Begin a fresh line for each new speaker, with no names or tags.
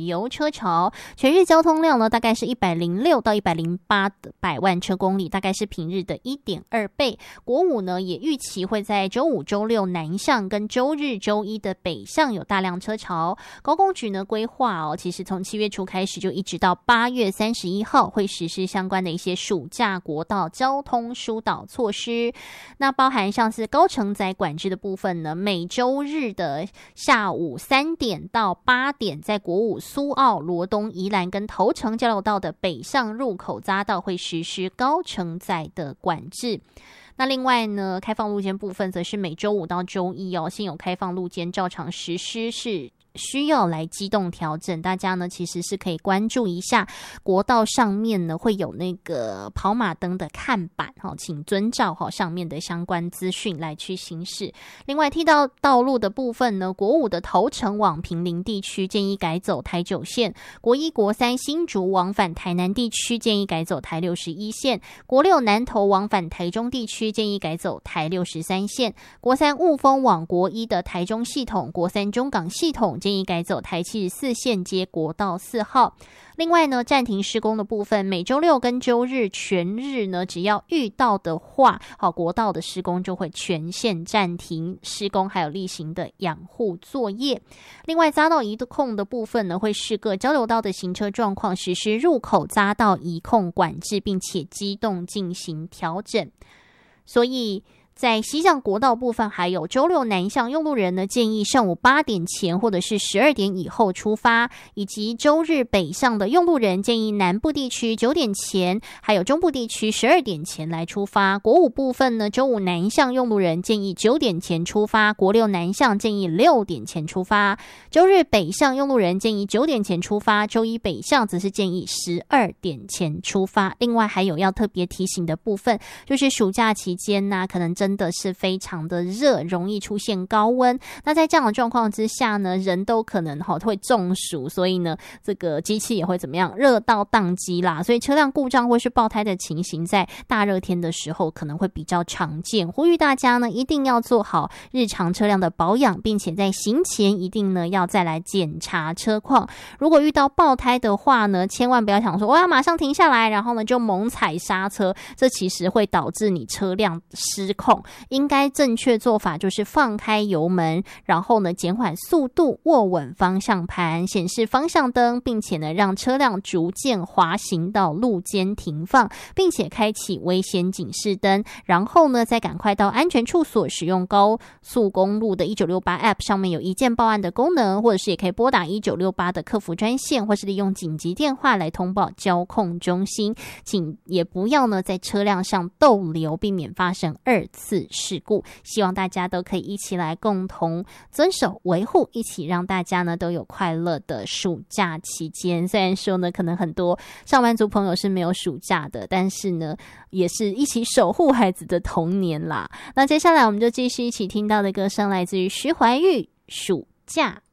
游车潮，全日交通量呢大概是106到108的百万车公里，大概是平日的 1.2 倍。国五呢也预期会在周五周六南向跟周日周一的北向有大量车潮。高工局呢规划其实从7月初开始就一直到8月31号会实施相关的一些暑假国道交通疏导措施。那包含像是高承载管制的部分呢，每周日的下午3点到8点，在国五、苏澳、罗东、宜兰跟头城交流道的北向入口匝道会实施高承载的管制。那另外呢，开放路肩部分则是每周五到周一现有开放路肩照常实施，是需要来机动调整。大家呢其实是可以关注一下国道上面呢会有那个跑马灯的看板请遵照上面的相关资讯来去行驶。另外踢到道路的部分呢，国五的头城往坪林地区建议改走台9线，国一国三新竹往返台南地区建议改走台61线，国六南投往返台中地区建议改走台63线，国三雾峰往国一的台中系统，国三中港系统建议改走台74线接国道4号。另外呢，暂停施工的部分，每周六跟周日全日呢，只要遇到的话，国道的施工就会全线暂停施工，还有例行的养护作业。另外，匝道移控的部分呢，会视各交流道的行车状况实施入口匝道移控管制，并且机动进行调整。所以在西向国道部分，还有周六南向用路人呢，建议上午8点前或者是12点以后出发，以及周日北向的用路人建议南部地区9点前，还有中部地区12点前来出发。国五部分呢，周五南向用路人建议9点前出发，国六南向建议6点前出发。周日北向用路人建议9点前出发，周一北向则是建议12点前出发。另外还有要特别提醒的部分，就是暑假期间呢，可能真的是非常的热，容易出现高温。那在这样的状况之下呢，人都可能会中暑，所以呢，这个机器也会怎么样，热到宕机啦。所以车辆故障或是爆胎的情形，在大热天的时候可能会比较常见。呼吁大家呢，一定要做好日常车辆的保养，并且在行前一定呢要再来检查车况。如果遇到爆胎的话呢，千万不要想说我要马上停下来，然后呢就猛踩刹车，这其实会导致你车辆失控。应该正确做法就是放开油门，然后呢减缓速度，握稳方向盘，显示方向灯，并且呢让车辆逐渐滑行到路肩停放，并且开启危险警示灯，然后呢再赶快到安全处所，使用高速公路的1968 App 上面有一键报案的功能，或者是也可以拨打1968的客服专线，或是利用紧急电话来通报交控中心。请也不要呢在车辆上逗留，避免发生2次事故。希望大家都可以一起来共同遵守维护，一起让大家呢都有快乐的暑假期间。虽然说呢可能很多上班族朋友是没有暑假的，但是呢也是一起守护孩子的童年啦。那接下来我们就继续一起听到的歌声来自于徐怀钰《暑假》。